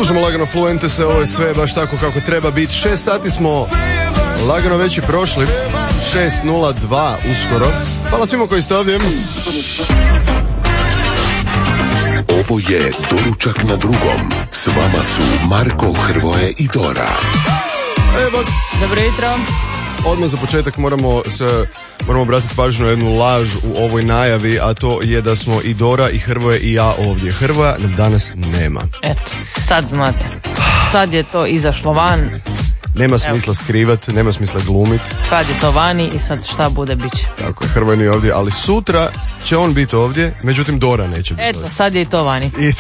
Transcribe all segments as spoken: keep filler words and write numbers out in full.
Slušamo lagano Fluentese, ovo je sve baš tako kako treba biti. Šest sati smo lagano već i prošli. šest nula dva uskoro. Hvala svima koji ste ovdje. Ovo je Doručak na drugom. S vama su Marko, Hrvoje i Dora. Evo. Dobro jutro. Odmah za početak moramo se moramo obratiti pažnju na jednu laž u ovoj najavi, a to je da smo i Dora i Hrvoje i ja ovdje. Hrvoja nam danas nema. Eto, sad znate. Sad je to izašlo van. Nema smisla skrivati, nema smisla glumiti. Sad je to vani i sad šta bude bit će. Tako je, Hrvoje nije ovdje, ali sutra će on biti ovdje, međutim Dora neće biti. Eto, ovdje. sad je i to vani. I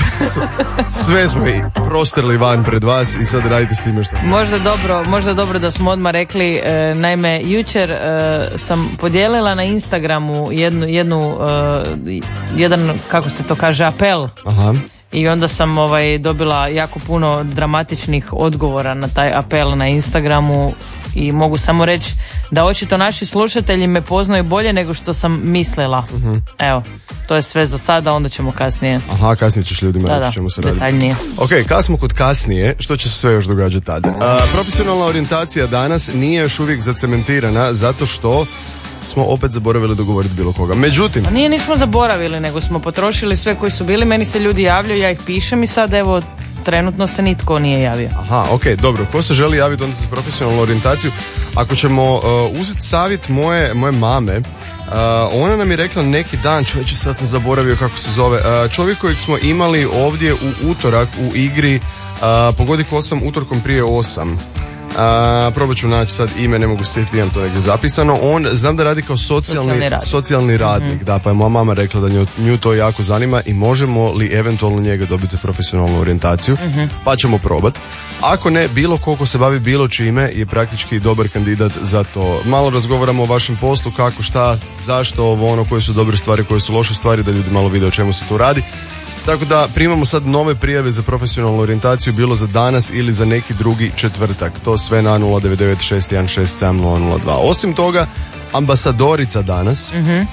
sve smo i prostrli van pred vas i sad radite s time što... Možda dobro, možda dobro da smo odmah rekli, e, naime, jučer e, sam podijelila na Instagramu jednu, jednu e, jedan, kako se to kaže, apel. Aha. I onda sam ovaj, dobila jako puno dramatičnih odgovora na taj apel na Instagramu i mogu samo reći da očito naši slušatelji me poznaju bolje nego što sam mislila. Uh-huh. Evo, to je sve za sada, onda ćemo kasnije. Aha, kasnije ćeš ljudima da, reći da, čemu se radi. detaljnije. Ok, kad smo kod kasnije, što će se sve još događati tada? A, profesionalna orijentacija danas nije još uvijek zacementirana zato što smo opet zaboravili dogovoriti bilo koga. Međutim... Pa nije, nismo zaboravili, nego smo potrošili sve koji su bili. Meni se ljudi javljaju, ja ih pišem i sad evo, trenutno se nitko nije javio. Aha, ok, dobro. Ko se želi javiti onda za profesionalnu orijentaciju? Ako ćemo uh, uzeti savjet moje, moje mame, uh, ona nam je rekla neki dan, čovječe, sad sam zaboravio kako se zove, uh, čovjek kojeg smo imali ovdje u utorak u igri uh, Pogodi ko osam utorkom prije osam. Uh, probat ću naći sad ime, ne mogu se sjetiti, imam to negdje zapisano. On, znam da radi kao socijalni, socijalni radnik, socijalni radnik mm-hmm. Da, pa je moja mama rekla da nju, nju to jako zanima i možemo li eventualno njega dobiti profesionalnu orijentaciju, mm-hmm. pa ćemo probat. Ako ne, bilo koliko se bavi bilo čime je praktički dobar kandidat za to. Malo razgovaramo o vašem poslu, kako, šta, zašto, ovo ono, koje su dobre stvari, koje su loše stvari, da ljudi malo vide o čemu se tu radi. Tako da primamo sad nove prijave za profesionalnu orijentaciju, bilo za danas ili za neki drugi četvrtak. To sve na nula devet devet šest jedan šest sedam nula nula dva. Osim toga, ambasadorica danas. Mm-hmm.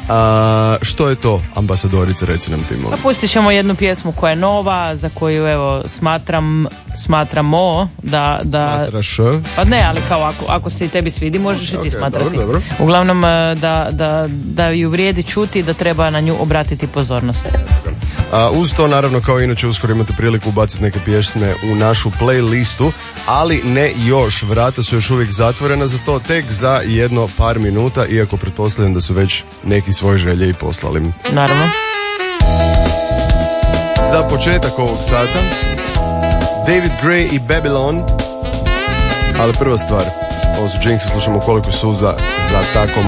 A, što je to ambasadorica, reci nam ti molim. Pa pustit ćemo jednu pjesmu koja je nova, za koju evo smatram, smatramo da... da Smatraš? Pa ne, ali kao ako, ako se i tebi svidi, možeš okay, i ti okay, smatrati. Dobro, dobro. Uglavnom da, da, da ju vrijedi čuti i da treba na nju obratiti pozornost. A, uz to naravno kao inače uskoro imate priliku ubaciti neke pjesme u našu playlistu, ali ne još, vrata su još uvijek zatvorena za to, tek za jedno par minuta, iako pretpostavljam da su već neki svoje želje i poslali. Naravno. Za početak ovog sata David Gray i Babylon, ali prva stvar, ovo su Jinxi, slušamo Koliko suza za tako